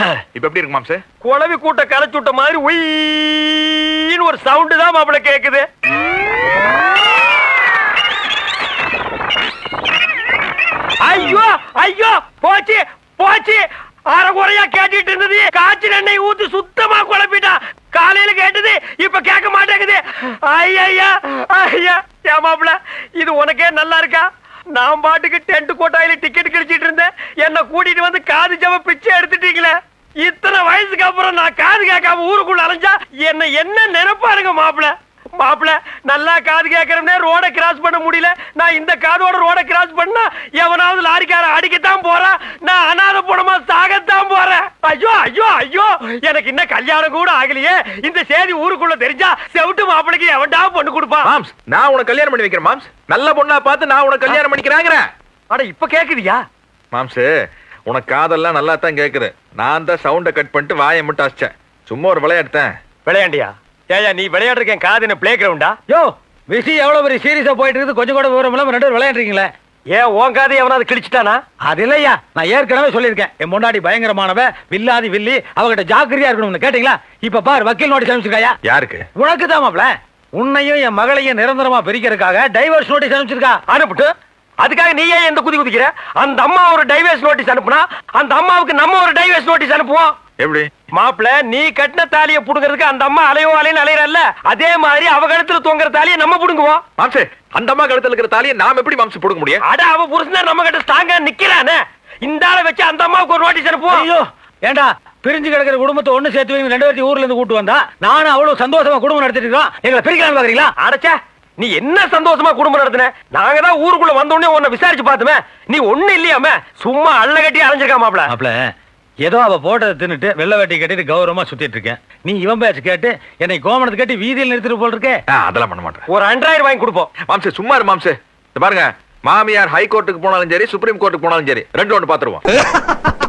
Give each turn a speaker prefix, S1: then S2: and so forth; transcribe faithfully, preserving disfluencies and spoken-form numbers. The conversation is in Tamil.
S1: இப்ப எப்படி இருக்கு மாம்சே?
S2: குளவி கூட்ட கரைச்சு விட்ட மாதிரி ஒய்ன்னு ஒரு சவுண்ட் தான் மாப்பிள கேக்குது. ஐயோ ஐயோ போச்சு போச்சு. அரை குறையா கேட்டுட்டு இருந்தது காய்ச்சல் எண்ணெய் ஊத்தி சுத்தமா குழப்பிட்டா. காலையில கேட்டது இப்ப கேட்க மாட்டேங்குது. ஐயா ஐயா ஏன் மாப்பிள இது உனக்கே நல்லா இருக்கா? நான் பாட்டுக்கு டென்ட் கோட்டாயில டிக்கெட் கிழிச்சிட்டு இருந்தேன். என்ன கூட்டிட்டு வந்து காது ஜவ பிச்சை எடுத்துட்டீங்களே. இத்தனை வயசுக்கு அப்புறம் நான் காது கேட்காம ஊருக்குள்ள அலைஞ்சா என்ன என்ன நினைப்பாருங்க மாப்பிள. மாப்பிள நல்லா காது கேட்கறே ரோட கிராஸ் பண்ண முடியல. நான் இந்த காதோட ரோட கிராஸ் பண்ணா எவனாவது லாரிக்கார அடிக்கத்தான் போறேன். நான் அனாத போனமா சாகத்தான் போறேன். ஐயோ ஐயோ ஐயோ எனக்கு இன்னும் கல்யாணம் கூட ஆகலையே. இந்த செய்தி ஊருக்குள்ள தெரிஞ்சா செவிட்டு மாப்பிளைக்கு எவன்டா பொண்ணு கொடுப்பான்?
S1: மாம்ஸ் நான் உனக்கு கல்யாணம் பண்ணி வைக்கிறேன் மாம்ஸ். நல்ல பொண்ணா பார்த்து நான் உனக்கு கல்யாணம் பண்ணிக்கிறாங்கிறேன்.
S2: அட இப்ப கேக்குதியா?
S1: மாம்ஸ் உனக்கு காதெல்லாம் நல்லா தான் கேக்குது. நான் தான் சவுண்ட கட் பண்ணிட்டு வாயை மட்டும் அடிச்சேன். சும்மா ஒரு விளையாடுத்தேன்.
S2: விளையாண்டியா? ஏயா நீ விளையாடுறேன் காது என்ன பிளே கிரவுண்டா?
S3: யோ விஷயம் எவ்வளவு பெரிய சீரியஸா போயிட்டு இருக்குது. கொஞ்சம் கூட விவரம் இல்லாம ரெண்டு பேரும் விளையாடுறீங்களே.
S2: ஏன் உன் காது எவனாவது கிழிச்சிட்டானா?
S3: அது இல்லையா, நான் ஏற்கனவே சொல்லியிருக்கேன். என் முன்னாடி பயங்கரமானவ வில்லாதி வில்லி, அவகிட்ட ஜாக்கிரதையா இருக்கணும்னு கேட்டீங்களா? இப்ப பாரு வக்கீல் நோட்டீஸ் அனுப்பிச்சிருக்காயா?
S1: யாருக்கு?
S3: உனக்கு தான் மாப்ள. உன்னையும் என் மகளையும் நிரந்தரமா பிரிக்கிறதுக்காக டைவர்ஸ் நோட்டீஸ் அனுப்பிச்சிருக்கா.
S2: அனுப்பிட்டு அதுக்காக நீ ஏன் எந்த குதி குதிக்கிற? அந்த அம்மா ஒரு டைவர்ஸ் நோட்டீஸ் அனுப்புனா அந்த அம்மாவுக்கு நம்ம ஒரு டைவர்ஸ் நோட்டீஸ் அனுப்புவோம்.
S1: எப்படி
S2: மாப்பிள நீ கட்டின தாலிய புடுங்கிறதுக்கு அந்த அம்மா அலையோ அலைன்னு அலையறல்ல, அதே மாதிரி அவ கழுத்துல தொங்குற தாலிய நம்ம புடுங்குவோம்.
S1: மாம்சே அந்த அம்மா கழுத்துல இருக்கிற தாலியை நாம எப்படி மாம்சே புடுங்க முடியும்?
S2: அட அவ புருஷன் நம்ம கிட்ட ஸ்ட்ராங்கா நிக்கிறானே. இந்த ஆளை வச்சு அந்த அம்மாவுக்கு ஒரு நோட்டீஸ் அனுப்புவோம்.
S3: ஐயோ ஏண்டா பிரிஞ்சு கிடக்கிற குடும்பத்தை ஒண்ணு சேர்த்து வைங்க. ரெண்டு பேர்த்தையும் ஊர்ல இருந்து கூட்டு வந்தா நானும் அவ்வளவு சந்தோஷமா குடும்பம் நடத்திட்டு இருக்கோம். எங்களை பிரிக்கலாம் பாக்குறீங்களா?
S2: அடச்சே நீ என்ன சந்தோஷமா குடும்பம் நடத்தின? நாங்க தான் ஊருக்குள்ள வந்த உடனே உன்னை விசாரிச்சு பார்த்துமே. நீ ஒண்ணு இல்லையாம சும்மா அள்ள கட்டி அலைஞ்சிருக்கா மாப்பிள.
S3: மாப்ள ஏதோ அவ போட்டதை தின்னுட்டு வெள்ளை வேட்டி கட்டிட்டு கௌரவமா சுத்திட்டு இருக்கேன். நீ இவன் பேச்சு கேட்டு என்னை கோமணத்தை கட்டி வீதியில் நிறுத்திட்டு போல் இருக்கே.
S1: அதெல்லாம் பண்ண மாட்டேன்.
S2: ஒரு ஆண்ட்ராய்டு வாங்கி கொடுப்போம்.
S1: மாம்சே சும்மா இரு மாம்சே. பாருங்க மாமியார் ஹை கோர்ட்டுக்கு போனாலும் சரி சுப்ரீம் கோர்ட்டுக்கு போனாலும் சரி ரெண்டு ஒன்று பாத்துருவோம்.